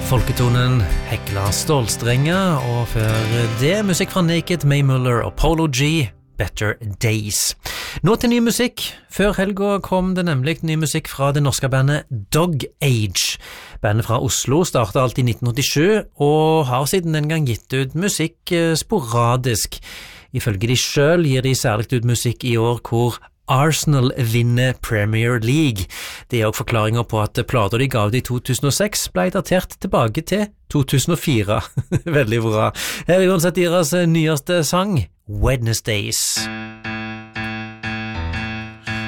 Folketonen Hekla Stålstrenger, og før det musikk fra Naked, Mae Muller og Polo G, Better Days. Nå til ny musikk. Før helga kom det nemlig ny musikk fra det norske bandet Dog Age. Bandet fra Oslo startet alt i 1987, og har siden den gang gitt ut musikk sporadisk. Ifølge de selv gir de særlig ut musikk i år hvor Arsenal vinner Premier League. Det er også forklaringer på at plater de gav det i 2006 ble datert tilbake til 2004. Veldig bra. Her er uansett deres nyeste sang, Wednesdays.